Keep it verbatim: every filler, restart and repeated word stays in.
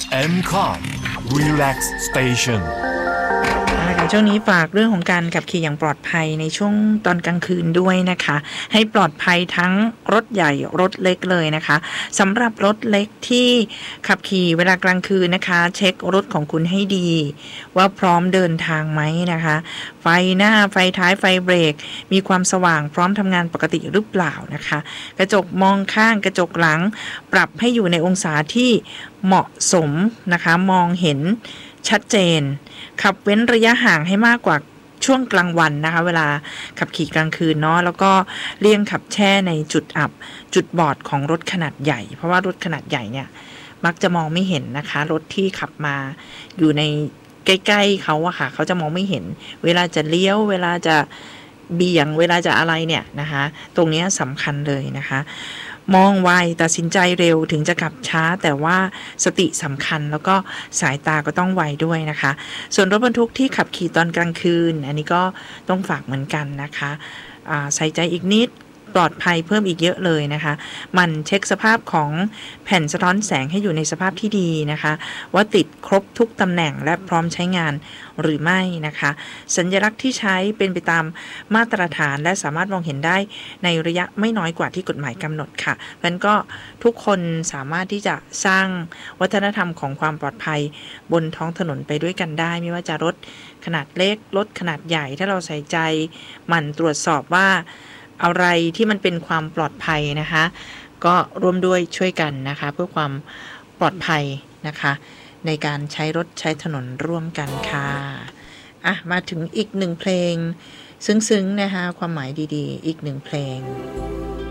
เอ็ม คอม Relax Station ช่วงนี้ฝากเรื่องของการขับขี่อย่างปลอดภัยในช่วงตอนกลางคืนด้วยนะคะให้ปลอดภัยทั้งรถใหญ่รถเล็กเลยนะคะสำหรับรถเล็กที่ขับขี่เวลากลางคืนนะคะเช็ครถของคุณให้ดีว่าพร้อมเดินทางไหมนะคะไฟหน้าไฟท้ายไฟเบรกมีความสว่างพร้อมทำงานปกติหรือเปล่านะคะกระจกมองข้างกระจกหลังปรับให้อยู่ในองศาที่เหมาะสมนะคะมองเห็นชัดเจนขับเว้นระยะห่างให้มากกว่าช่วงกลางวันนะคะเวลาขับขี่กลางคืนเนาะแล้วก็เลี่ยงขับแช่ในจุดอับจุดบอดของรถขนาดใหญ่เพราะว่ารถขนาดใหญ่เนี่ยมักจะมองไม่เห็นนะคะรถที่ขับมาอยู่ในใกล้ๆเขาอะค่ะเขาจะมองไม่เห็นเวลาจะเลี้ยวเวลาจะเบี่ยงเวลาจะอะไรเนี่ยนะคะตรงนี้สำคัญเลยนะคะมองไวตัดสินใจเร็วถึงจะขับช้าแต่ว่าสติสำคัญแล้วก็สายตาก็ต้องไวด้วยนะคะส่วนรถบรรทุกที่ขับขี่ตอนกลางคืนอันนี้ก็ต้องฝากเหมือนกันนะคะใส่ใจอีกนิดปลอดภัยเพิ่มอีกเยอะเลยนะคะมันเช็คสภาพของแผ่นสะท้อนแสงให้อยู่ในสภาพที่ดีนะคะว่าติดครบทุกตำแหน่งและพร้อมใช้งานหรือไม่นะคะสัญลักษณ์ที่ใช้เป็นไปตามมาตรฐานและสามารถมองเห็นได้ในระยะไม่น้อยกว่าที่กฎหมายกำหนดค่ะเพราะฉะนั้นก็ทุกคนสามารถที่จะสร้างวัฒนธรรมของความปลอดภัยบนท้องถนนไปด้วยกันได้ไม่ว่าจะรถขนาดเล็กรถขนาดใหญ่ถ้าเราใส่ใจหมั่นตรวจสอบว่าอะไรที่มันเป็นความปลอดภัยนะคะก็ร่วมด้วยช่วยกันนะคะเพื่อความปลอดภัยนะคะในการใช้รถใช้ถนนร่วมกันค่ะอ่ะมาถึงอีกหนึ่งเพลงซึ้งๆนะคะความหมายดีๆอีกหนึ่งเพลง